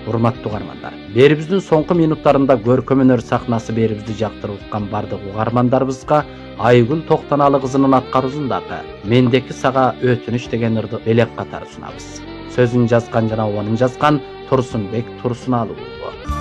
Урматтуу угармандар, берибиздин соңку минуттарында көркөм өнөр сахнасы берибизди жактырып уткан бардык угармандарыбызга Айгүл Токтоналы кызынын аткаруусундагы Мендеки сага өтүнүч деген ырды элек катары сунабыз. Сөзүн жазган жана убанын жазган Турсунбек Турсуналуу.